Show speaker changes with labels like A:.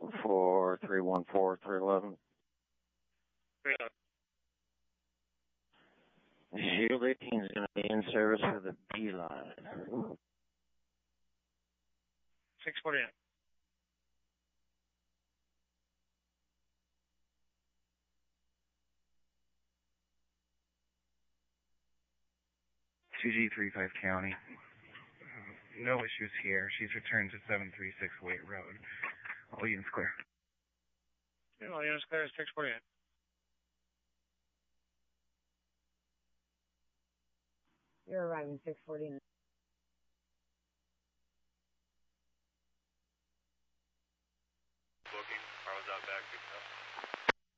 A: for 314-311.
B: Yeah.
A: Shield 18 is going to be in service for the B line.
B: 649.
C: G35 County. No issues here. She's returned to 736 Waite Road. All units clear.
B: Yeah, all units clear, 648.
D: You're arriving 649.